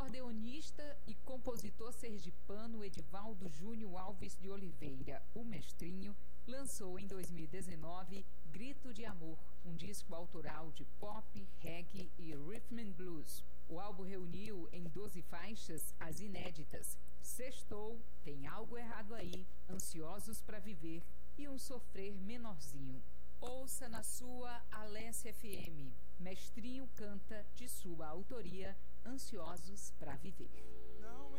acordeonista e compositor sergipano Edivaldo Júnior Alves de Oliveira, o Mestrinho, lançou em 2019 Grito de Amor, um disco autoral de pop, reggae e rhythm and blues. O álbum reuniu em 12 faixas as inéditas Sextou, Tem Algo Errado Aí, Ansiosos pra Viver e Um Sofrer Menorzinho. Ouça na sua Alesse FM. Mestrinho canta, de sua autoria, Ansiosos pra Viver.